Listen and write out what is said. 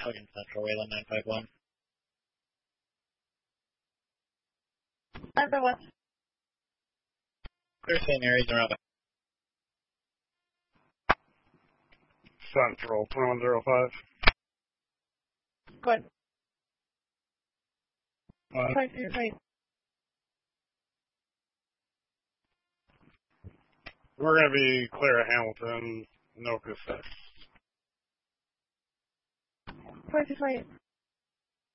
Elgin Central, Wayland 951. 951. Clear St. Mary's around. Central 2105. Go ahead. 1. Sorry, sorry. We're going to be clear at Hamilton, no cassette. 468.